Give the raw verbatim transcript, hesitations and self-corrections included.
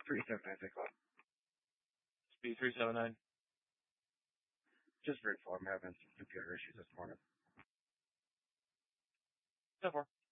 three seven nine six one. Speed three seven nine. Just for info, I'm having some computer issues this morning. ten four.